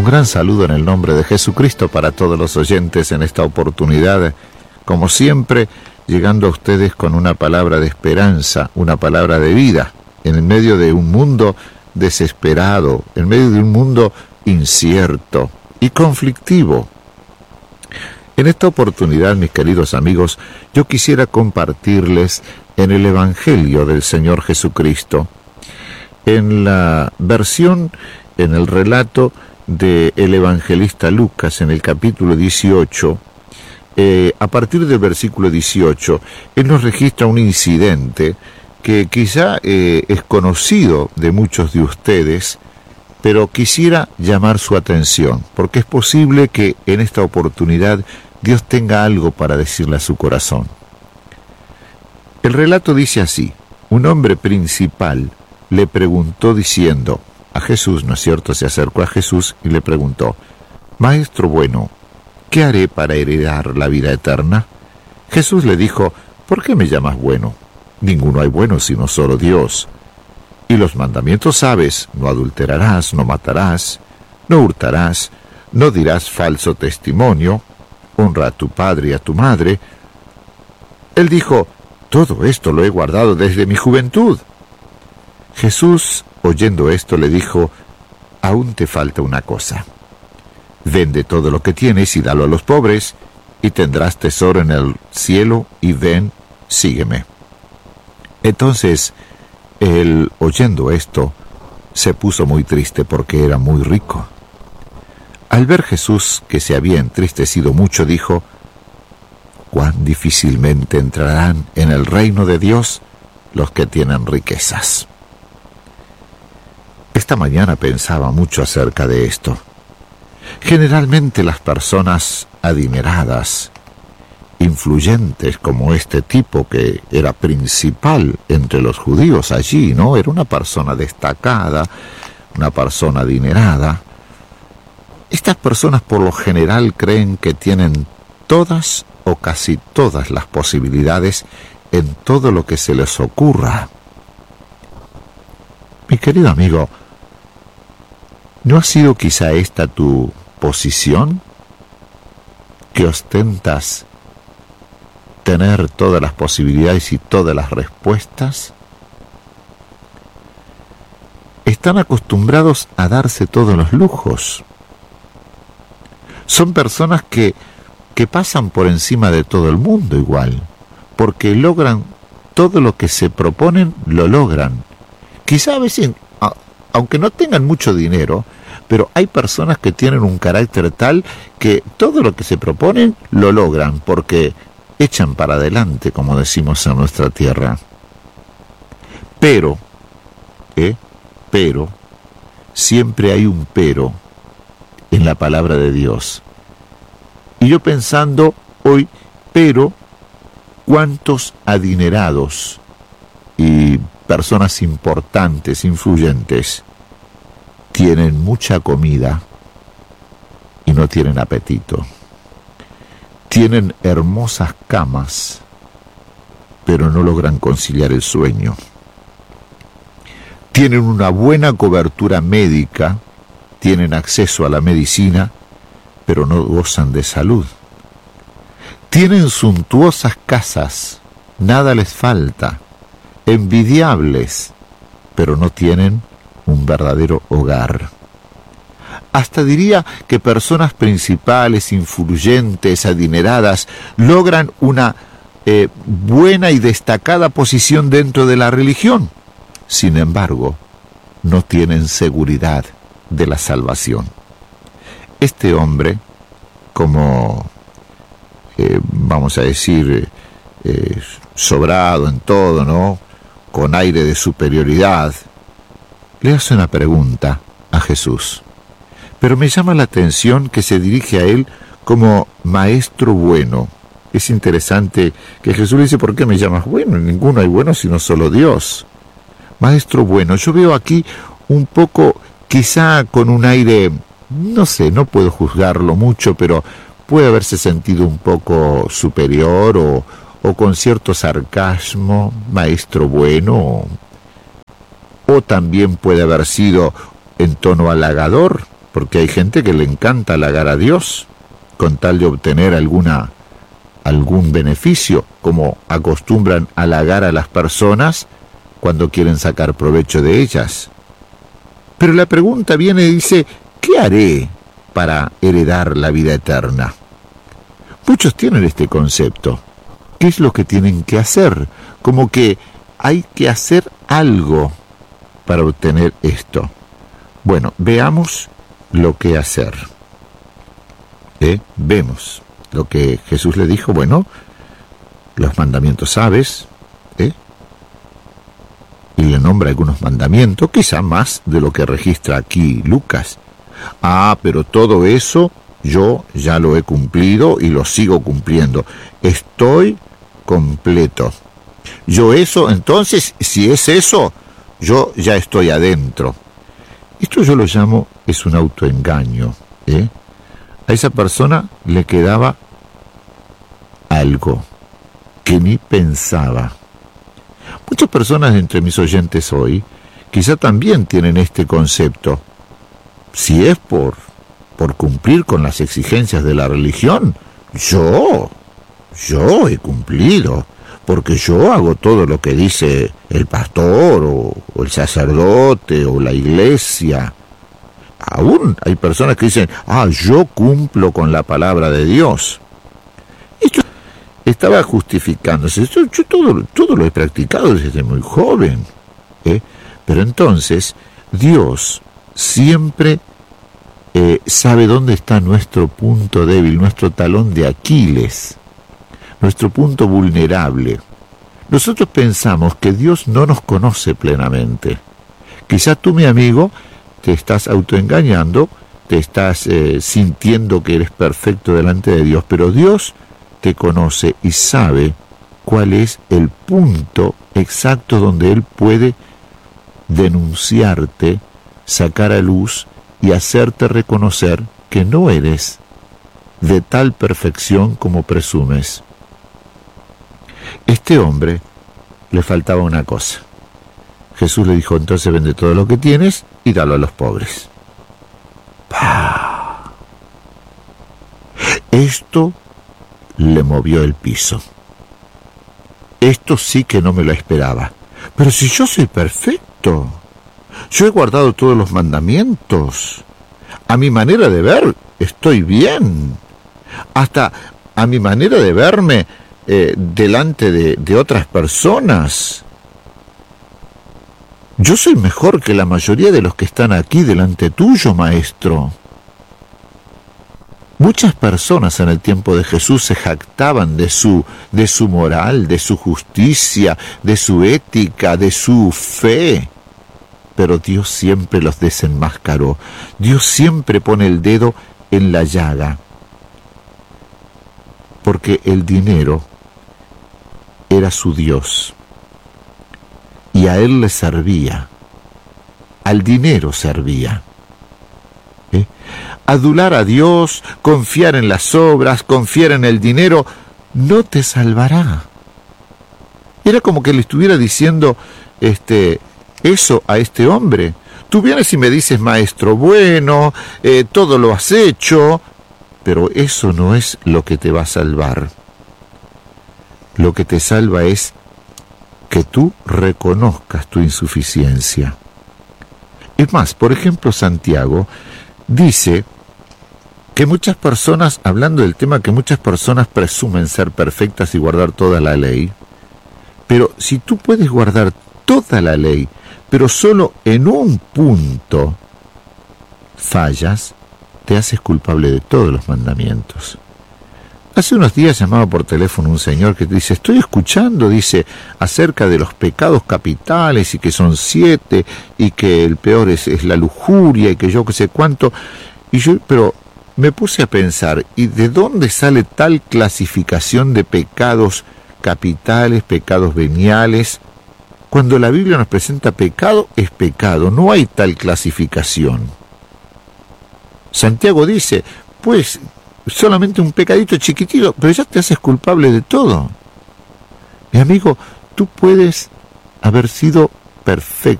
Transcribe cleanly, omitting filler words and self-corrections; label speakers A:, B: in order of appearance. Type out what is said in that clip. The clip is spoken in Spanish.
A: gran saludo en el nombre de Jesucristo para todos los oyentes en esta oportunidad, como siempre, llegando a ustedes con una palabra de esperanza, una palabra de vida, en el medio de un mundo desesperado, en medio de un mundo incierto y conflictivo. En esta oportunidad, mis queridos amigos, yo quisiera compartirles en el Evangelio del Señor Jesucristo, en la versión, en el relato del evangelista Lucas, en el capítulo 18, a partir del versículo 18, él nos registra un incidente que quizá es conocido de muchos de ustedes, pero quisiera llamar su atención, porque es posible que en esta oportunidad Dios tenga algo para decirle a su corazón. El relato dice así: un hombre principal le preguntó diciendo a Jesús, ¿no es cierto? Se acercó a Jesús y le preguntó: Maestro bueno, ¿qué haré para heredar la vida eterna? Jesús le dijo: ¿por qué me llamas bueno? Ninguno hay bueno sino solo Dios. Y los mandamientos sabes: no adulterarás, no matarás, no hurtarás, no dirás falso testimonio, honra a tu padre y a tu madre. Él dijo: todo esto lo he guardado desde mi juventud. Jesús, oyendo esto, le dijo: aún te falta una cosa. Vende todo lo que tienes y dalo a los pobres, y tendrás tesoro en el cielo, y ven, sígueme. Entonces, él, oyendo esto, se puso muy triste porque era muy rico. Al ver Jesús que se había entristecido mucho, dijo: cuán difícilmente entrarán en el reino de Dios los que tienen riquezas. Esta mañana pensaba mucho acerca de esto. Generalmente las personas adineradas, influyentes como este tipo que era principal entre los judíos allí, ¿no? Era una persona destacada, una persona adinerada. Estas personas por lo general creen que tienen todas o casi todas las posibilidades en todo lo que se les ocurra. Mi querido amigo, ¿no ha sido quizá esta tu posición? ¿Que ostentas tener todas las posibilidades y todas las respuestas? Están acostumbrados a darse todos los lujos. Son personas que pasan por encima de todo el mundo igual, porque logran todo lo que se proponen, lo logran. Quizá a veces, aunque no tengan mucho dinero, pero hay personas que tienen un carácter tal que todo lo que se proponen, lo logran, porque echan para adelante, como decimos en nuestra tierra. Pero, siempre hay un pero en la palabra de Dios. Y yo pensando hoy, pero cuántos adinerados y personas importantes, influyentes, tienen mucha comida y no tienen apetito. Tienen hermosas camas, pero no logran conciliar el sueño. Tienen una buena cobertura médica, tienen acceso a la medicina, pero no gozan de salud. Tienen suntuosas casas, nada les falta, envidiables, pero no tienen un verdadero hogar. Hasta diría que personas principales, influyentes, adineradas, logran una buena y destacada posición dentro de la religión. Sin embargo, no tienen seguridad de la salvación. Este hombre, como vamos a decir, sobrado en todo, ¿no?, con aire de superioridad, le hace una pregunta a Jesús. Pero me llama la atención que se dirige a él como maestro bueno. Es interesante que Jesús le dice: ¿por qué me llamas bueno? Ninguno hay bueno sino solo Dios. Maestro bueno, yo veo aquí un poco, quizá con un aire, no sé, no puedo juzgarlo mucho, pero puede haberse sentido un poco superior o con cierto sarcasmo, maestro bueno, o también puede haber sido en tono halagador, porque hay gente que le encanta halagar a Dios con tal de obtener algún beneficio, como acostumbran halagar a las personas cuando quieren sacar provecho de ellas. Pero la pregunta viene y dice, ¿qué haré para heredar la vida eterna? Muchos tienen este concepto. ¿Qué es lo que tienen que hacer? Como que hay que hacer algo para obtener esto. Bueno, veamos lo que hacer. Vemos lo que Jesús le dijo. Bueno, los mandamientos sabes, y le nombra algunos mandamientos, quizá más de lo que registra aquí Lucas. Pero todo eso yo ya lo he cumplido y lo sigo cumpliendo. Estoy completo. Yo eso, entonces, si es eso, yo ya estoy adentro. Esto yo lo llamo, es un autoengaño. A esa persona le quedaba algo que ni pensaba. Muchas personas entre mis oyentes hoy quizá también tienen este concepto. Si es por cumplir con las exigencias de la religión, yo he cumplido, porque yo hago todo lo que dice el pastor o el sacerdote o la iglesia. Aún hay personas que dicen, yo cumplo con la palabra de Dios. Esto estaba justificándose. Yo todo lo he practicado desde muy joven. Pero entonces, Dios siempre sabe dónde está nuestro punto débil, nuestro talón de Aquiles, nuestro punto vulnerable. Nosotros pensamos que Dios no nos conoce plenamente. Quizá tú, mi amigo, te estás autoengañando, te estás sintiendo que eres perfecto delante de Dios, pero Dios te conoce y sabe cuál es el punto exacto donde Él puede denunciarte, sacar a luz y hacerte reconocer que no eres de tal perfección como presumes. Este hombre le faltaba una cosa. Jesús le dijo, entonces vende todo lo que tienes y dalo a los pobres. ¡Pah! Esto le movió el piso. Esto sí que no me lo esperaba. Pero si yo soy perfecto, yo he guardado todos los mandamientos. A mi manera de ver, estoy bien. Hasta a mi manera de verme delante de otras personas. Yo soy mejor que la mayoría de los que están aquí delante tuyo, maestro. Muchas personas en el tiempo de Jesús se jactaban de su moral, de su justicia, de su ética, de su fe. Pero Dios siempre los desenmascaró. Dios siempre pone el dedo en la llaga. Porque el dinero era su Dios. Y a él le servía. Al dinero servía. Adular a Dios, confiar en las obras, confiar en el dinero, no te salvará. Era como que le estuviera diciendo eso a este hombre. Tú vienes y me dices, maestro, bueno, todo lo has hecho, pero eso no es lo que te va a salvar. Lo que te salva es que tú reconozcas tu insuficiencia. Es más, por ejemplo, Santiago dice que muchas personas, hablando del tema que muchas personas presumen ser perfectas y guardar toda la ley, pero si tú puedes guardar toda la ley, pero solo en un punto fallas, te haces culpable de todos los mandamientos. Hace unos días llamaba por teléfono un señor que dice, estoy escuchando, dice, acerca de los pecados capitales y que son 7 y que el peor es la lujuria y que yo qué sé cuánto. Pero me puse a pensar, ¿y de dónde sale tal clasificación de pecados capitales, pecados veniales? Cuando la Biblia nos presenta pecado, es pecado, no hay tal clasificación. Santiago dice, pues, solamente un pecadito chiquitito, pero ya te haces culpable de todo. Mi amigo, tú puedes haber sido perfecto,